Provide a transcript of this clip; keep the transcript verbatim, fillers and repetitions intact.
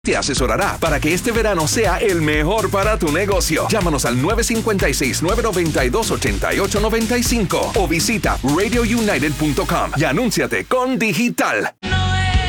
te asesorará para que este verano sea el mejor para tu negocio. Llámanos al nueve cinco seis, nueve nueve dos, ocho ocho nueve cinco o visita radio united punto com y anúnciate con Digital.